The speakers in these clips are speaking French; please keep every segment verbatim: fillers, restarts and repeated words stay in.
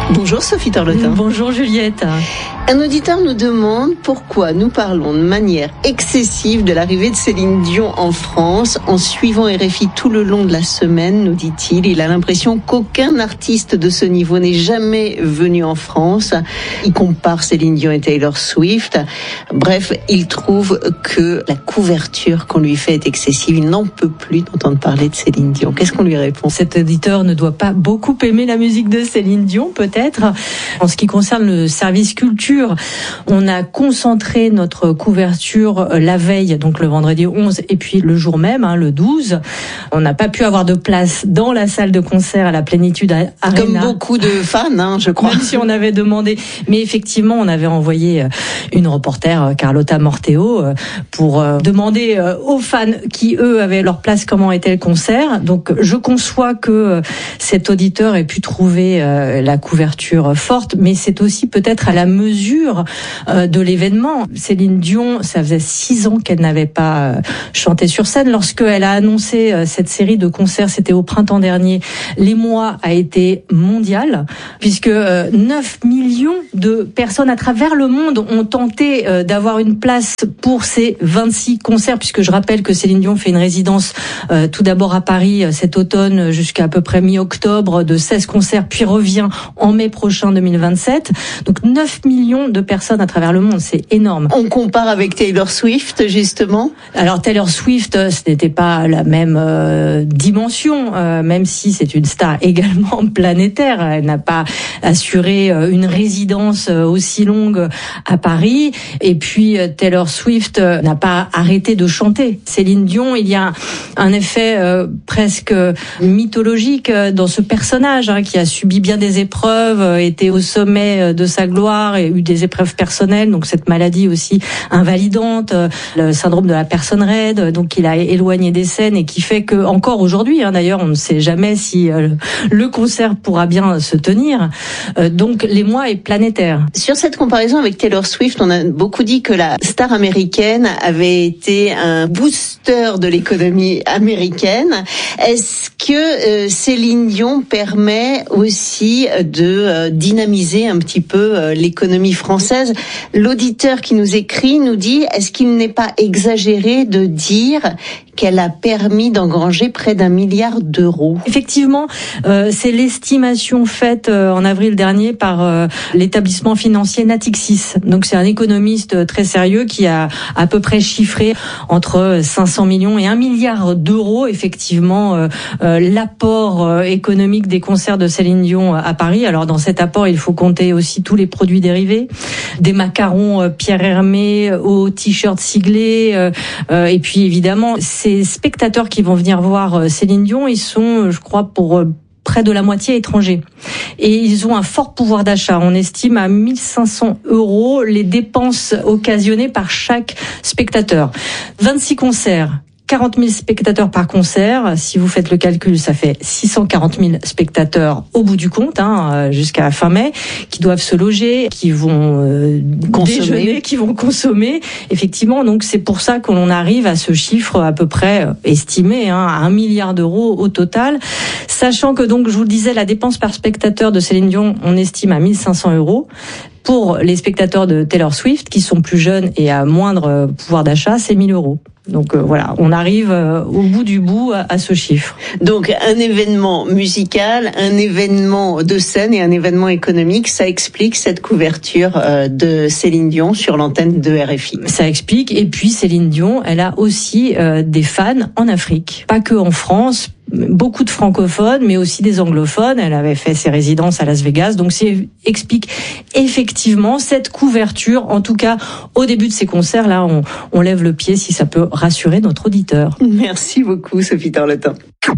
Bonjour Sophie Torlotin. Bonjour Juliette. Un auditeur nous demande pourquoi nous parlons de manière excessive de l'arrivée de Céline Dion en France. En suivant R F I tout le long de la semaine, nous dit-il, il a l'impression qu'aucun artiste de ce niveau n'est jamais venu en France. Il compare Céline Dion et Taylor Swift. Bref, il trouve que la couverture qu'on lui fait est excessive. Il n'en peut plus d'entendre parler de Céline Dion. Qu'est-ce qu'on lui répond ? Cet auditeur ne doit pas beaucoup aimer la musique de Céline Dion, peut-être. En ce qui concerne le service culture, on a concentré notre couverture la veille, donc le vendredi onze, et puis le jour même, hein, le douze. On n'a pas pu avoir de place dans la salle de concert à la Plénitude Arena. Comme beaucoup de fans, hein, je crois. Même si on avait demandé. Mais effectivement, on avait envoyé une reporter, Carlotta Morteo, pour demander aux fans qui, eux, avaient leur place, comment était le concert. Donc, je conçois que cet auditeur ait pu trouver la couverture forte, mais c'est aussi peut-être à la mesure de l'événement. Céline Dion, ça faisait six ans qu'elle n'avait pas chanté sur scène. Lorsqu'elle a annoncé cette série de concerts, c'était au printemps dernier, l'émoi a été mondial, puisque neuf millions de personnes à travers le monde ont tenté d'avoir une place pour ces vingt-six concerts, puisque je rappelle que Céline Dion fait une résidence tout d'abord à Paris cet automne jusqu'à à peu près mi-octobre de seize concerts, puis revient en mai prochain deux mille vingt-sept. Donc neuf millions de personnes à travers le monde, c'est énorme. On compare avec Taylor Swift, justement. Alors Taylor Swift, ce n'était pas la même euh, dimension, euh, même si c'est une star également planétaire. Elle n'a pas assuré euh, une résidence euh, aussi longue à Paris. Et puis euh, Taylor Swift euh, n'a pas arrêté de chanter. Céline Dion, il y a un effet euh, presque mythologique euh, dans ce personnage hein, qui a subi bien des épreuves, était au sommet de sa gloire et eu des épreuves personnelles, donc cette maladie aussi invalidante, le syndrome de la personne raide, donc il a éloigné des scènes et qui fait que encore aujourd'hui, hein, d'ailleurs, on ne sait jamais si euh, le concert pourra bien se tenir. Euh, donc l'émoi est planétaire. Sur cette comparaison avec Taylor Swift, on a beaucoup dit que la star américaine avait été un booster de l'économie américaine. Est-ce que euh, Céline Dion permet aussi de euh, dynamiser un petit peu euh, l'économie française? L'auditeur qui nous écrit nous dit, est-ce qu'il n'est pas exagéré de dire qu'elle a permis d'engranger près d'un milliard d'euros? Effectivement, euh, c'est l'estimation faite euh, en avril dernier par euh, l'établissement financier Natixis. Donc c'est un économiste très sérieux qui a à peu près chiffré entre cinq cents millions et un milliard d'euros, effectivement, euh, euh, l'apport euh, économique des concerts de Céline Dion à Paris. Alors dans cet apport, il faut compter aussi tous les produits dérivés, des macarons euh, Pierre Hermé aux t-shirts siglés, euh, euh, et puis évidemment, ces spectateurs qui vont venir voir Céline Dion, ils sont, je crois, pour près de la moitié étrangers. Et ils ont un fort pouvoir d'achat. On estime à mille cinq cents euros les dépenses occasionnées par chaque spectateur. vingt-six concerts. quarante mille spectateurs par concert. Si vous faites le calcul, ça fait six cent quarante mille spectateurs au bout du compte, hein, jusqu'à fin mai, qui doivent se loger, qui vont euh, consommer. déjeuner, qui vont consommer. Effectivement, donc c'est pour ça qu'on arrive à ce chiffre à peu près estimé, hein, à un milliard d'euros au total. Sachant que donc, je vous le disais, la dépense par spectateur de Céline Dion, on estime à mille cinq cents euros. Pour les spectateurs de Taylor Swift, qui sont plus jeunes et à moindre pouvoir d'achat, c'est mille euros. Donc euh, voilà, on arrive euh, au bout du bout à, à ce chiffre. Donc un événement musical, un événement de scène et un événement économique, ça explique cette couverture euh, de Céline Dion sur l'antenne de R F I. Ça explique. Et puis Céline Dion, elle a aussi euh, des fans en Afrique, pas que en France. Beaucoup de francophones, mais aussi des anglophones. Elle avait fait ses résidences à Las Vegas, donc c'est explique effectivement cette couverture. En tout cas, au début de ces concerts, là, on, on lève le pied si ça peut rassurer notre auditeur. Merci beaucoup, Sophie Torlotin.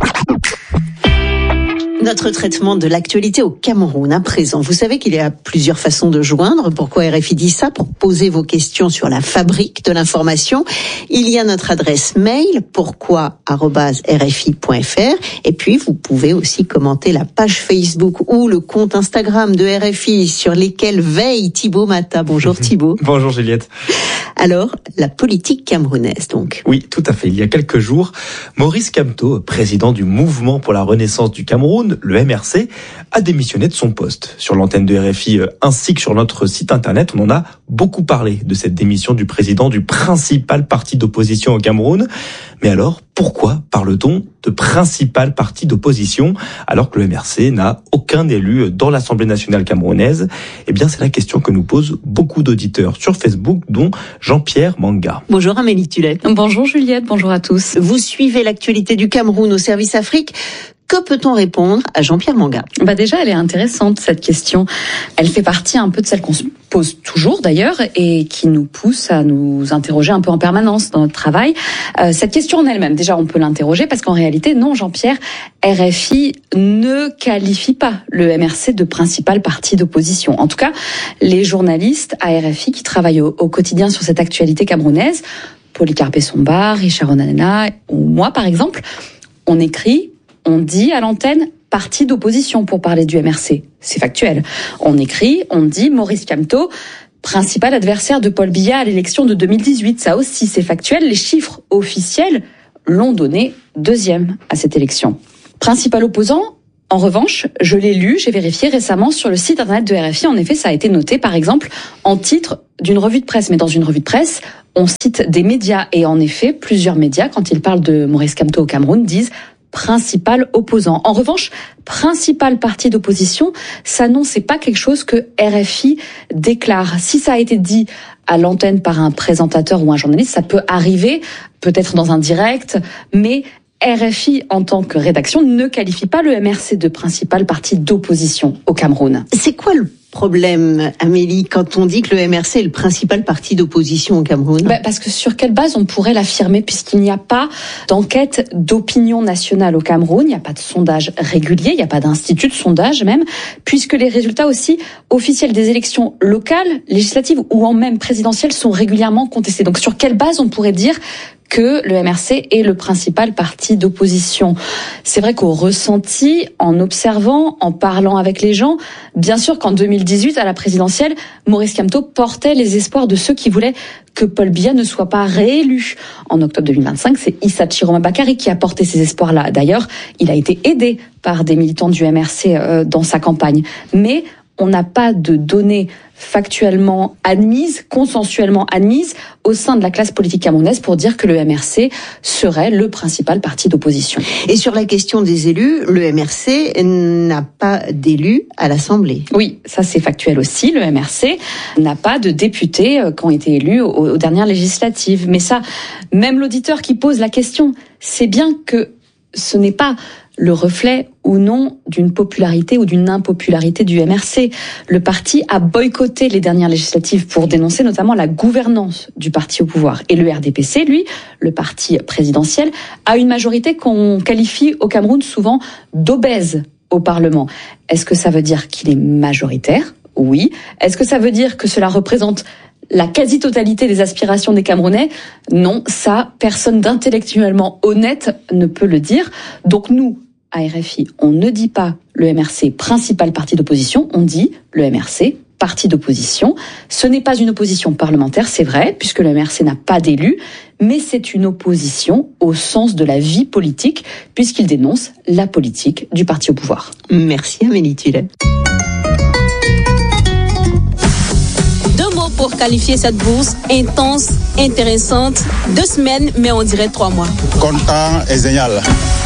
Notre traitement de l'actualité au Cameroun à présent. Vous savez qu'il y a plusieurs façons de joindre. Pourquoi R F I dit ça? Pour poser vos questions sur la fabrique de l'information. Il y a notre adresse mail, pourquoi arobase r f i point f r. Et puis, vous pouvez aussi commenter la page Facebook ou le compte Instagram de R F I sur lesquels veille Thibaut Mata. Bonjour Thibaut. Bonjour Juliette. Alors, la politique camerounaise donc. Oui, tout à fait. Il y a quelques jours, Maurice Kamto, président du Mouvement pour la Renaissance du Cameroun, le M R C a démissionné de son poste. Sur l'antenne de R F I ainsi que sur notre site internet, on en a beaucoup parlé de cette démission du président du principal parti d'opposition au Cameroun. Mais alors, pourquoi parle-t-on de principal parti d'opposition alors que le M R C n'a aucun élu dans l'Assemblée nationale camerounaise? Eh bien, c'est la question que nous posent beaucoup d'auditeurs sur Facebook, dont Jean-Pierre Manga. Bonjour Amélie Tullet. Bonjour Juliette, bonjour à tous. Vous suivez l'actualité du Cameroun au service Afrique. Que peut-on répondre à Jean-Pierre Manga? Bah déjà, elle est intéressante, cette question. Elle fait partie un peu de celle qu'on se pose toujours d'ailleurs et qui nous pousse à nous interroger un peu en permanence dans notre travail. Euh, cette question en elle-même, déjà, on peut l'interroger parce qu'en réalité, non, Jean-Pierre, R F I ne qualifie pas le M R C de principal parti d'opposition. En tout cas, les journalistes à R F I qui travaillent au, au quotidien sur cette actualité camerounaise, Polycarpe Somba, Richard Onanena ou moi, par exemple, on écrit... On dit à l'antenne parti d'opposition pour parler du M R C. C'est factuel. On écrit, on dit Maurice Kamto, principal adversaire de Paul Biya à l'élection de deux mille dix-huit. Ça aussi, c'est factuel. Les chiffres officiels l'ont donné deuxième à cette élection. Principal opposant, en revanche, je l'ai lu, j'ai vérifié récemment sur le site internet de R F I. En effet, ça a été noté, par exemple, en titre d'une revue de presse. Mais dans une revue de presse, on cite des médias. Et en effet, plusieurs médias, quand ils parlent de Maurice Kamto au Cameroun, disent principal opposant. En revanche, principal parti d'opposition, ça non, c'est pas quelque chose que R F I déclare. Si ça a été dit à l'antenne par un présentateur ou un journaliste, ça peut arriver, peut-être dans un direct, mais R F I, en tant que rédaction, ne qualifie pas le M R C de principal parti d'opposition au Cameroun. C'est quoi le problème, Amélie, quand on dit que le M R C est le principal parti d'opposition au Cameroun? Bah parce que sur quelle base on pourrait l'affirmer, puisqu'il n'y a pas d'enquête d'opinion nationale au Cameroun, il n'y a pas de sondage régulier, il n'y a pas d'institut de sondage même, puisque les résultats aussi officiels des élections locales, législatives ou en même présidentielles sont régulièrement contestés. Donc sur quelle base on pourrait dire que le M R C est le principal parti d'opposition? C'est vrai qu'au ressenti, en observant, en parlant avec les gens, bien sûr qu'en deux mille dix-huit, à la présidentielle, Maurice Kamto portait les espoirs de ceux qui voulaient que Paul Biya ne soit pas réélu. En octobre deux mille vingt-cinq, c'est Issa Chiroma Bakary qui a porté ces espoirs-là. D'ailleurs, il a été aidé par des militants du M R C euh, dans sa campagne. Mais on n'a pas de données factuellement admises, consensuellement admises au sein de la classe politique camerounaise pour dire que le M R C serait le principal parti d'opposition. Et sur la question des élus, le M R C n'a pas d'élus à l'Assemblée. Oui, ça c'est factuel aussi. Le M R C n'a pas de députés qui ont été élus aux, aux dernières législatives. Mais ça, même l'auditeur qui pose la question, sait bien que ce n'est pas le reflet ou non d'une popularité ou d'une impopularité du M R C. Le parti a boycotté les dernières législatives pour dénoncer notamment la gouvernance du parti au pouvoir. Et le R D P C, lui, le parti présidentiel, a une majorité qu'on qualifie au Cameroun souvent d'obèse au Parlement. Est-ce que ça veut dire qu'il est majoritaire? Oui. Est-ce que ça veut dire que cela représente la quasi-totalité des aspirations des Camerounais? Non, ça, personne d'intellectuellement honnête ne peut le dire. Donc nous, à R F I, on ne dit pas le M R C principal parti d'opposition, on dit le M R C parti d'opposition. Ce n'est pas une opposition parlementaire, c'est vrai, puisque le M R C n'a pas d'élus, mais c'est une opposition au sens de la vie politique, puisqu'il dénonce la politique du parti au pouvoir. Merci Amélie Tullet. Deux mots pour qualifier cette bourse: intense, intéressante. Deux semaines, mais on dirait trois mois. Content et génial.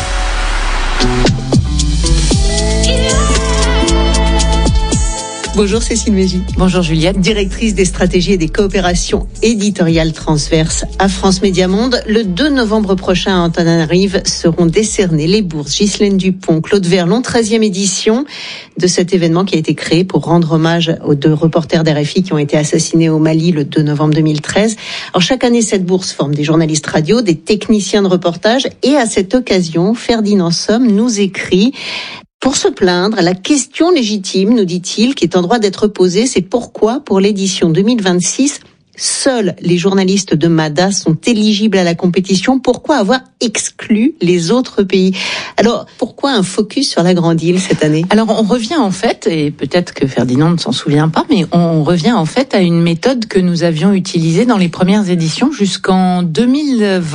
Bonjour Cécile Mégy. Bonjour Juliette. Directrice des stratégies et des coopérations éditoriales transverses à France Média Monde. Le deux novembre prochain à Antananarive seront décernées les bourses Ghislaine Dupont, Claude Verlon, treizième édition de cet événement qui a été créé pour rendre hommage aux deux reporters d'R F I qui ont été assassinés au Mali le deux novembre deux mille treize. Alors chaque année, cette bourse forme des journalistes radio, des techniciens de reportage, et à cette occasion, Ferdinand Somme nous écrit: pour se plaindre, la question légitime, nous dit-il, qui est en droit d'être posée, c'est pourquoi, pour l'édition deux mille vingt-six, seuls les journalistes de Mada sont éligibles à la compétition. Pourquoi avoir exclu les autres pays? Alors, pourquoi un focus sur la Grande Île cette année? Alors, on revient en fait, et peut-être que Ferdinand ne s'en souvient pas, mais on revient en fait à une méthode que nous avions utilisée dans les premières éditions jusqu'en deux mille vingt.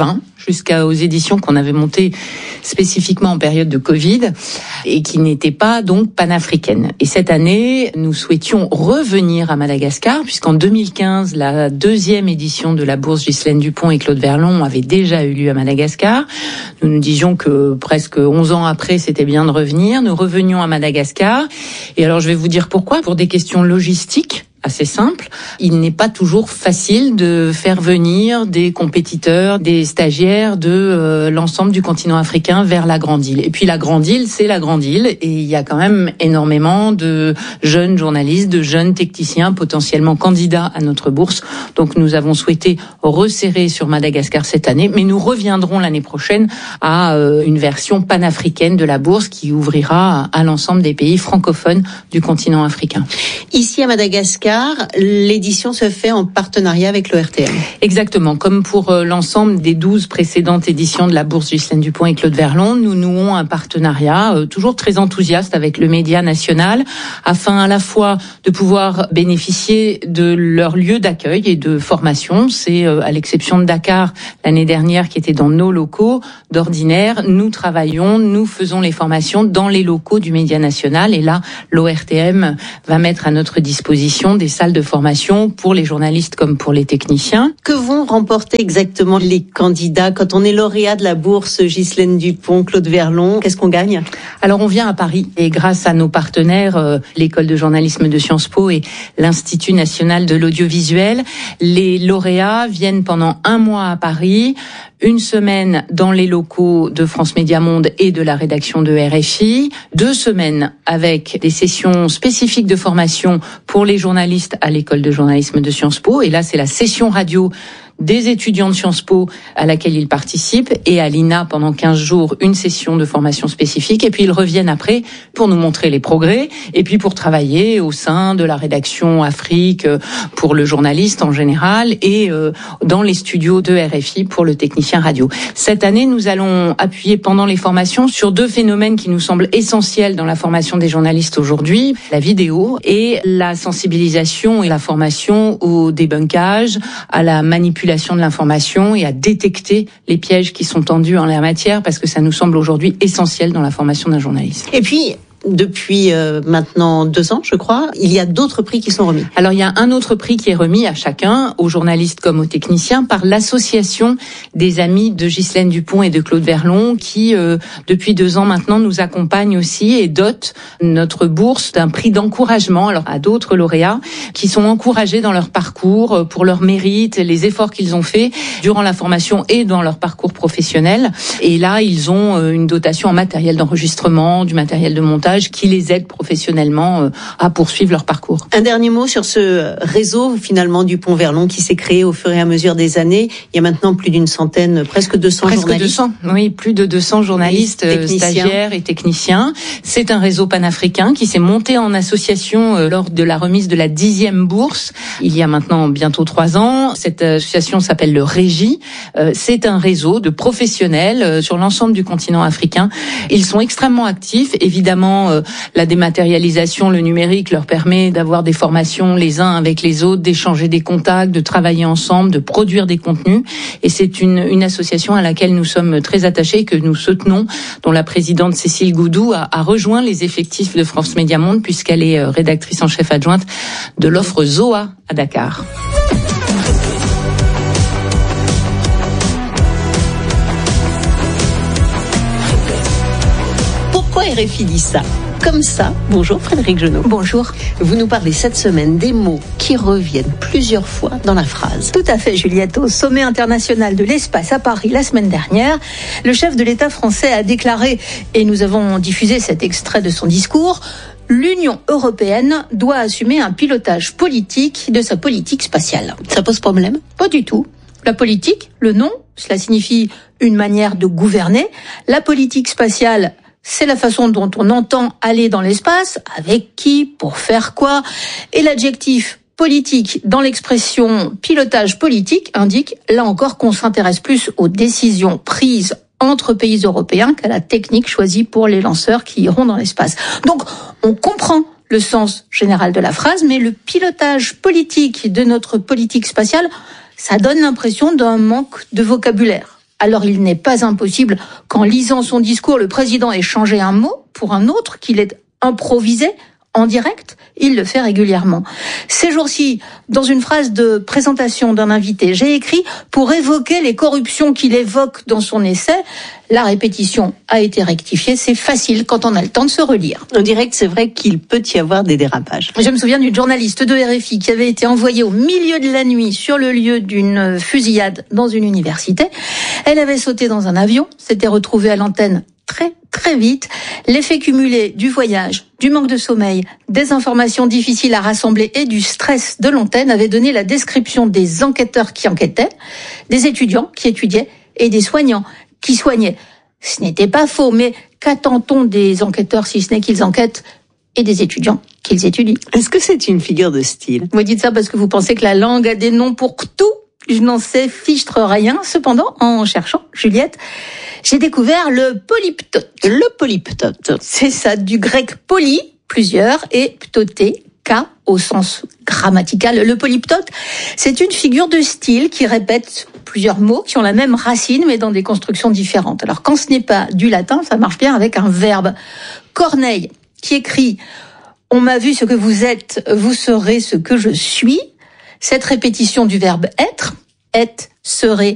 jusqu'aux éditions qu'on avait montées spécifiquement en période de Covid et qui n'étaient pas donc panafricaines. Et cette année, nous souhaitions revenir à Madagascar puisqu'en deux mille quinze, la deuxième édition de la bourse Ghislaine Dupont et Claude Verlon avait déjà eu lieu à Madagascar. Nous nous disions que presque onze ans après, c'était bien de revenir. Nous revenions à Madagascar. Et alors, je vais vous dire pourquoi. Pour des questions logistiques. Assez simple. Il n'est pas toujours facile de faire venir des compétiteurs, des stagiaires de euh, l'ensemble du continent africain vers la Grande Île. Et puis la Grande Île, c'est la Grande Île, et il y a quand même énormément de jeunes journalistes, de jeunes techniciens potentiellement candidats à notre bourse. Donc nous avons souhaité resserrer sur Madagascar cette année, mais nous reviendrons l'année prochaine à euh, une version panafricaine de la bourse qui ouvrira à l'ensemble des pays francophones du continent africain. Ici à Madagascar, l'édition se fait en partenariat avec l'O R T M. Exactement. Comme pour l'ensemble des douze précédentes éditions de la bourse Ghislaine Dupont et Claude Verlon, nous nouons un partenariat euh, toujours très enthousiaste avec le média national afin à la fois de pouvoir bénéficier de leur lieu d'accueil et de formation. C'est euh, à l'exception de Dakar l'année dernière qui était dans nos locaux. D'ordinaire, nous travaillons, nous faisons les formations dans les locaux du média national et là, l'O R T M va mettre à notre disposition des salles de formation pour les journalistes comme pour les techniciens. Que vont remporter exactement les candidats quand on est lauréat de la bourse Ghislaine Dupont, Claude Verlon? Qu'est-ce qu'on gagne? Alors on vient à Paris et grâce à nos partenaires, euh, l'école de journalisme de Sciences Po et l'Institut national de l'audiovisuel, les lauréats viennent pendant un mois à Paris, une semaine dans les locaux de France Média Monde et de la rédaction de R F I, deux semaines avec des sessions spécifiques de formation pour les journalistes à l'école de journalisme de Sciences Po. Et là, c'est la session radio des étudiants de Sciences Po à laquelle ils participent et à l'I N A pendant quinze jours une session de formation spécifique et puis ils reviennent après pour nous montrer les progrès et puis pour travailler au sein de la rédaction Afrique pour le journaliste en général et euh, dans les studios de R F I pour le technicien radio. Cette année, nous allons appuyer pendant les formations sur deux phénomènes qui nous semblent essentiels dans la formation des journalistes aujourd'hui, la vidéo et la sensibilisation et la formation au débunkage, à la manipulation de l'information et à détecter les pièges qui sont tendus en la matière parce que ça nous semble aujourd'hui essentiel dans la formation d'un journaliste. Et puis, depuis euh, maintenant deux ans, je crois, il y a d'autres prix qui sont remis. Alors, il y a un autre prix qui est remis à chacun, aux journalistes comme aux techniciens, par l'association des amis de Ghislaine Dupont et de Claude Verlon, qui, euh, depuis deux ans maintenant, nous accompagne aussi et dote notre bourse d'un prix d'encouragement alors à d'autres lauréats qui sont encouragés dans leur parcours, pour leur mérite, les efforts qu'ils ont faits durant la formation et dans leur parcours professionnel. Et là, ils ont une dotation en matériel d'enregistrement, du matériel de montage, qui les aide professionnellement à poursuivre leur parcours. Un dernier mot sur ce réseau finalement Dupont-Verlon qui s'est créé au fur et à mesure des années. Il y a maintenant plus d'une centaine, presque deux cents presque journalistes. deux cents, oui, plus de deux cents journalistes, stagiaires et techniciens. C'est un réseau panafricain qui s'est monté en association lors de la remise de la dixième bourse. Il y a maintenant bientôt trois ans. Cette association s'appelle le Régie. C'est un réseau de professionnels sur l'ensemble du continent africain. Ils sont extrêmement actifs, évidemment. La dématérialisation, le numérique leur permet d'avoir des formations les uns avec les autres, d'échanger des contacts, de travailler ensemble, de produire des contenus. Et c'est une, une association à laquelle nous sommes très attachés, que nous soutenons, dont la présidente Cécile Goudou a, a rejoint les effectifs de France Média Monde puisqu'elle est rédactrice en chef adjointe de l'offre Zoa à Dakar. Pourquoi R F I dit ça? Comme ça, bonjour Frédéric Genot. Bonjour. Vous nous parlez cette semaine des mots qui reviennent plusieurs fois dans la phrase. Tout à fait, Juliette. Au sommet international de l'espace à Paris la semaine dernière, le chef de l'État français a déclaré, et nous avons diffusé cet extrait de son discours, l'Union européenne doit assumer un pilotage politique de sa politique spatiale. Ça pose problème? Pas du tout. La politique, le nom, cela signifie une manière de gouverner. La politique spatiale, c'est la façon dont on entend aller dans l'espace, avec qui, pour faire quoi. Et l'adjectif politique dans l'expression pilotage politique indique, là encore, qu'on s'intéresse plus aux décisions prises entre pays européens qu'à la technique choisie pour les lanceurs qui iront dans l'espace. Donc, on comprend le sens général de la phrase, mais le pilotage politique de notre politique spatiale, ça donne l'impression d'un manque de vocabulaire. Alors il n'est pas impossible qu'en lisant son discours, le président ait changé un mot pour un autre, qu'il ait improvisé en direct. Il le fait régulièrement. Ces jours-ci, dans une phrase de présentation d'un invité, j'ai écrit pour évoquer les corruptions qu'il évoque dans son essai. La répétition a été rectifiée. C'est facile quand on a le temps de se relire. En direct, c'est vrai qu'il peut y avoir des dérapages. Je me souviens d'une journaliste de R F I qui avait été envoyée au milieu de la nuit sur le lieu d'une fusillade dans une université. Elle avait sauté dans un avion, s'était retrouvée à l'antenne très très vite. L'effet cumulé du voyage, du manque de sommeil, des informations difficiles à rassembler et du stress de l'antenne avait donné la description des enquêteurs qui enquêtaient, des étudiants qui étudiaient et des soignants qui soignaient. Ce n'était pas faux, mais qu'attend-on des enquêteurs si ce n'est qu'ils enquêtent et des étudiants qu'ils étudient? Est-ce que c'est une figure de style? Vous dites ça parce que vous pensez que la langue a des noms pour tout? Je n'en sais fichtre rien. Cependant, en cherchant, Juliette, j'ai découvert le polyptote. Le polyptote. C'est ça, du grec poly, plusieurs, et ptoté, K au sens grammatical. Le polyptote, c'est une figure de style qui répète plusieurs mots qui ont la même racine, mais dans des constructions différentes. Alors, quand ce n'est pas du latin, ça marche bien avec un verbe. Corneille, qui écrit « On m'a vu ce que vous êtes, vous serez ce que je suis », cette répétition du verbe être, être, serait,